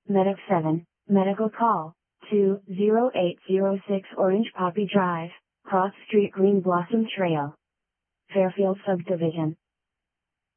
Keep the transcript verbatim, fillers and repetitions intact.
Medic seven, medical call, two zero eight zero six Orange Poppy Drive, Cross Street Green Blossom Trail, Fairfield Subdivision.